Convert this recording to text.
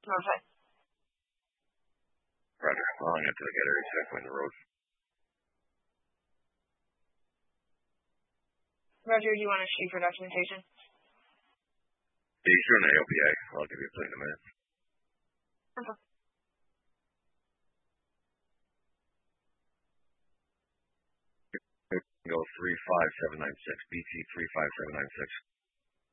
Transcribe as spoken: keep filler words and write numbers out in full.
Okay. Roger. Well, I'm going to get area check on the road. Roger, do you want to shoot for documentation? Yeah, you sure in the A O P A. I'll give you a plate in a minute. Okay. Go three five seven nine six, B T three five seven nine six.